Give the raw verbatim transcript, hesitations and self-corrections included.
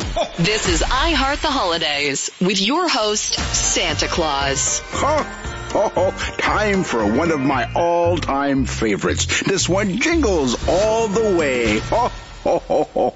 This is I Heart the Holidays with your host, Santa Claus. Ho, ho, ho. Time for one of my all-time favorites. This one jingles all the way. Ho, ho, ho, ho.